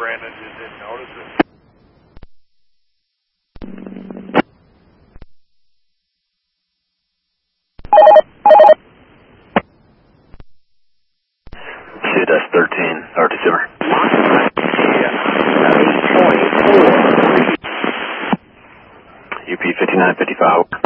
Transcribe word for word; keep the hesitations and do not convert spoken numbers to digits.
Brandon just didn't notice it. C S thirteen, or December. Yeah. U P fifty-nine fifty-five.